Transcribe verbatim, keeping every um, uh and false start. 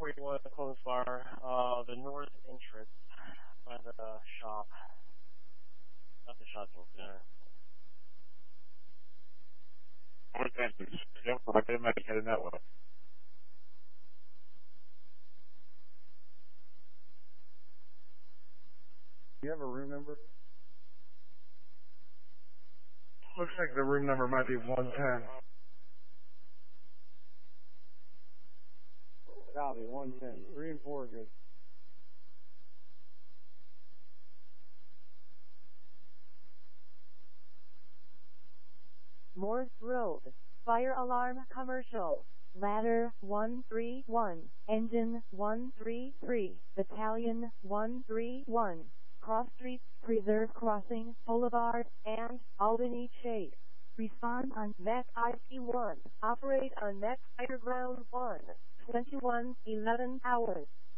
forty-one close bar, uh, the north entrance by the uh, shop. Not the shopping center. North entrance. Yep, like I imagine heading that way. Do you have a room number? Looks like the room number might be one ten. Copy, one ten. Three and four, good. Morse Road, fire alarm commercial. Ladder one three one, engine one three three, battalion one three one, Cross Street, Preserve Crossing, Boulevard, and Albany Chase. Respond on M E C I C one. Operate on M E C Fire Ground one. twenty-one eleven hours.